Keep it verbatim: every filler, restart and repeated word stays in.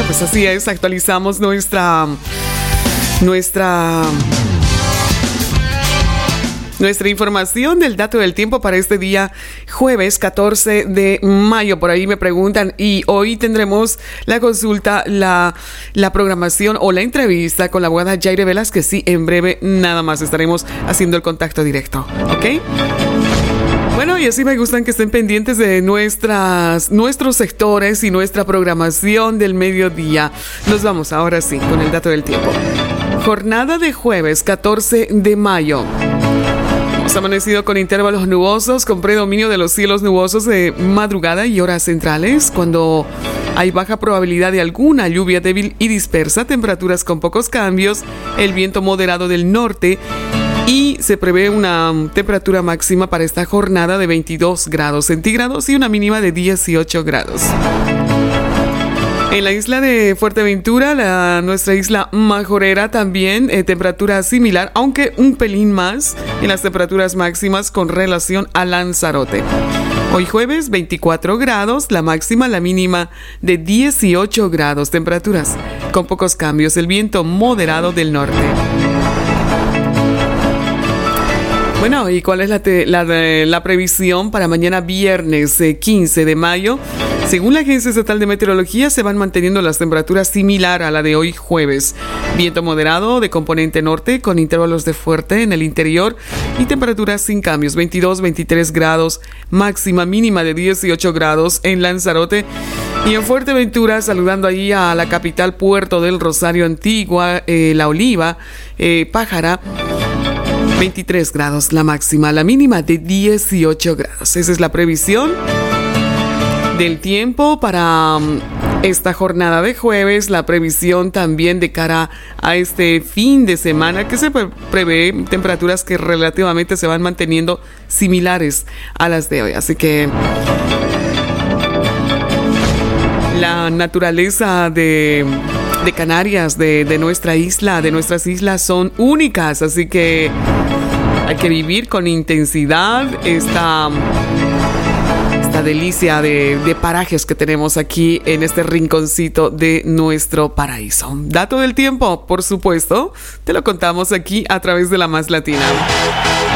Bueno, pues así es, actualizamos nuestra nuestra nuestra información del dato del tiempo para este día jueves catorce de mayo. Por ahí me preguntan, y hoy tendremos la consulta, la, la programación o la entrevista con la abogada Yaire Velázquez. Sí, en breve nada más estaremos haciendo el contacto directo, ¿ok? Bueno, y así me gustan que estén pendientes de nuestras, nuestros sectores y nuestra programación del mediodía. Nos vamos ahora sí con el dato del tiempo. Jornada de jueves catorce de mayo. Hemos amanecido con intervalos nubosos, con predominio de los cielos nubosos de madrugada y horas centrales, cuando hay baja probabilidad de alguna lluvia débil y dispersa, temperaturas con pocos cambios, el viento moderado del norte, y se prevé una temperatura máxima para esta jornada de veintidós grados centígrados y una mínima de dieciocho grados. En la isla de Fuerteventura, la, nuestra isla majorera, también eh, temperatura similar, aunque un pelín más en las temperaturas máximas con relación a Lanzarote. Hoy jueves veinticuatro grados, la máxima, la mínima de dieciocho grados, temperaturas con pocos cambios, el viento moderado del norte. Bueno, ¿y cuál es la, te, la, de, la previsión para mañana viernes eh, quince de mayo? Según la Agencia Estatal de Meteorología, se van manteniendo las temperaturas similar a la de hoy jueves. Viento moderado de componente norte con intervalos de fuerte en el interior y temperaturas sin cambios, veintidós, veintitrés grados, máxima mínima de dieciocho grados en Lanzarote. Y en Fuerteventura, saludando ahí a la capital Puerto del Rosario, Antigua, eh, La Oliva, eh, Pájara, veintitrés grados la máxima, la mínima de dieciocho grados. Esa es la previsión del tiempo para um, esta jornada de jueves, la previsión también de cara a este fin de semana, que se pre- prevé temperaturas que relativamente se van manteniendo similares a las de hoy. Así que la naturaleza de, de Canarias, de, de nuestra isla, de nuestras islas son únicas, así que hay que vivir con intensidad esta... esta delicia de, de parajes que tenemos aquí en este rinconcito de nuestro paraíso. Dato del tiempo, por supuesto, te lo contamos aquí a través de La Más Latina.